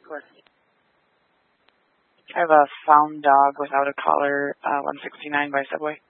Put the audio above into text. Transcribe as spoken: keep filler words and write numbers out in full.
course. I have a found dog without a collar, uh, one sixty-nine by Subway.